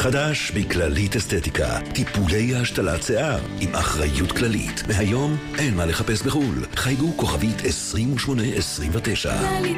חדש מכללית אסתטיקה, טיפולי השתלת שיער עם אחריות כללית. מהיום אין מה לחפש בחול. חייגו כוכבית 2829.